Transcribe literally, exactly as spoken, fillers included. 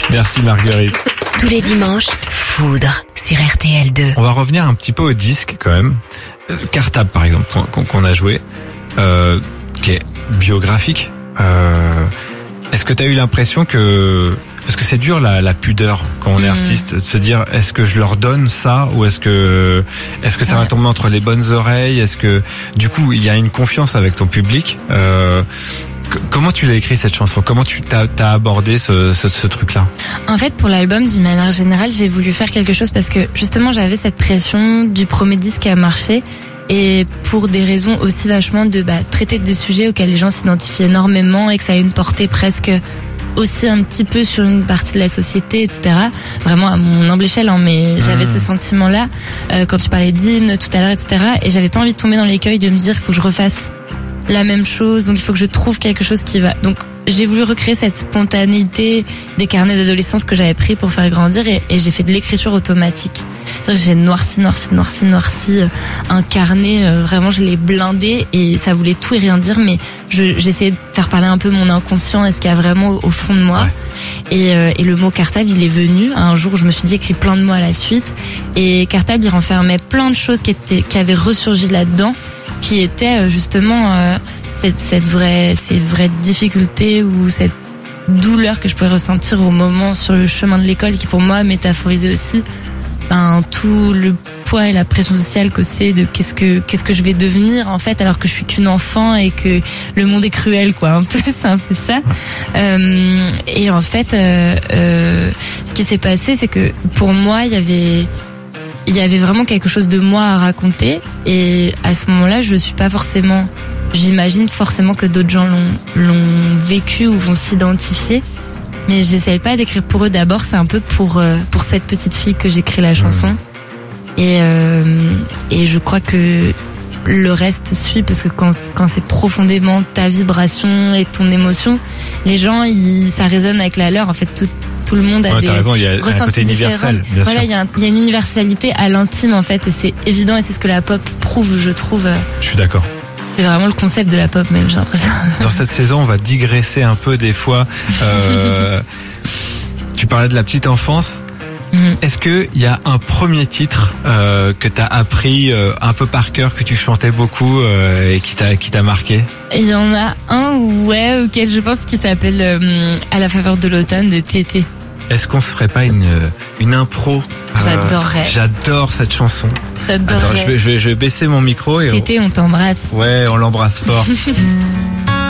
Merci Marguerite. Tous les dimanches, Foudre sur R T L deux. On va revenir un petit peu au disque quand même. Euh, Cartable par exemple, qu'on, qu'on a joué, euh, qui est biographique. Euh, est-ce que tu as eu l'impression que... Parce que c'est dur la, la pudeur quand on est mmh. artiste, de se dire est-ce que je leur donne ça ou est-ce que est-ce que ça ouais. va tomber entre les bonnes oreilles? Est-ce que du coup il y a une confiance avec ton public? euh, c- Comment tu l'as écrit cette chanson? Comment tu t'as, t'as abordé ce, ce, ce truc-là? En fait, pour l'album, d'une manière générale, j'ai voulu faire quelque chose parce que justement j'avais cette pression du premier disque qui a marché. Et pour des raisons aussi vachement de bah, traiter des sujets auxquels les gens s'identifient énormément et que ça a une portée presque aussi un petit peu sur une partie de la société, et cetera. Vraiment à mon humble échelle, hein, mais j'avais mmh. ce sentiment-là euh, quand tu parlais d'hymne tout à l'heure, et cetera. Et j'avais pas envie de tomber dans l'écueil de me dire il faut que je refasse la même chose, donc il faut que je trouve quelque chose qui va. Donc j'ai voulu recréer cette spontanéité des carnets d'adolescence que j'avais pris pour faire grandir et, et j'ai fait de l'écriture automatique. C'est-à-dire que j'ai noirci, noirci, noirci, noirci euh, un carnet, euh, vraiment je l'ai blindé et ça voulait tout et rien dire, mais je, j'essayais de faire parler un peu mon inconscient et ce qu'il y a vraiment au, au fond de moi. Ouais. Et, euh, et le mot cartable, il est venu. Un jour, je me suis dit écrit plein de mots à la suite et cartable, il renfermait plein de choses qui étaient, qui avaient ressurgi là-dedans, qui étaient justement euh, cette, cette vraie, ces vraies difficultés ou cette douleur que je pouvais ressentir au moment sur le chemin de l'école, qui pour moi mépaphorisait aussi ben, tout le poids et la pression sociale que c'est de qu'est-ce que qu'est-ce que je vais devenir en fait alors que je suis qu'une enfant et que le monde est cruel quoi, un peu c'est un peu ça. Euh, et en fait, euh, euh, ce qui s'est passé, c'est que pour moi, il y avait il y avait vraiment quelque chose de moi à raconter et à ce moment-là, je suis pas forcément, j'imagine forcément que d'autres gens l'ont l'ont vécu ou vont s'identifier. Mais j'essaie pas d'écrire pour eux d'abord, c'est un peu pour euh, pour cette petite fille que j'écris la chanson. Et euh, et je crois que le reste suit parce que quand quand c'est profondément ta vibration et ton émotion, les gens ils ça résonne avec la leur. En fait, tout tout le monde a ouais, des t'as raison, il y a un côté universel, bien voilà, sûr. il y a un, il y a une universalité à l'intime en fait et c'est évident et c'est ce que la pop prouve, je trouve. Je suis d'accord. C'est vraiment le concept de la pop même, j'ai l'impression. Dans cette saison, on va digresser un peu des fois. Euh, tu parlais de la petite enfance. Mm-hmm. Est-ce que il y a un premier titre euh, que t'as appris euh, un peu par cœur, que tu chantais beaucoup euh, et qui t'a qui t'a marqué? Il y en a un, ouais, auquel je pense qui s'appelle euh, À la faveur de l'automne de Tété. Est-ce qu'on se ferait pas une une impro? J'adorerais. Euh, j'adore cette chanson. J'adorerais. Attends, je vais je vais je vais baisser mon micro et Tété, on, on t'embrasse. Ouais, on l'embrasse fort.